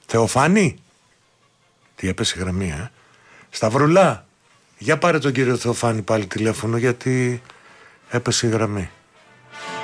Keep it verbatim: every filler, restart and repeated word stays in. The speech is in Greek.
Θεοφάνη. Τι έπεσε η γραμμή, ε. Σταυρουλά, για πάρε τον κύριο Θεοφάνη πάλι τηλέφωνο, γιατί έπεσε η γραμμή.